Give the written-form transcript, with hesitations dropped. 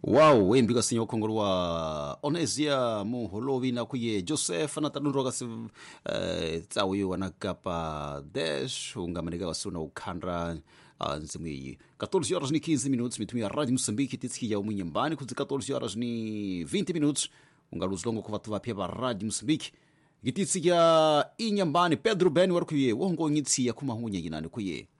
Wow, wembiga sinyo kongolwa Onesia Muholovi na kuye Joseph na tanuro kasi tsawo yo wanakapa dash ungamanega wasuna ukhandra nzimwi 14 horas ni 15 minutos mitumi ya Radio Moçambique titski ya umunyambani kuzi 14 horas ni 20 minutos ungaluzlongo kuvatwa pia ba Radio Moçambique gititsi ya inyambani Pedro Ben warkuye wongo ngitsi ya kumahunya yinani kuye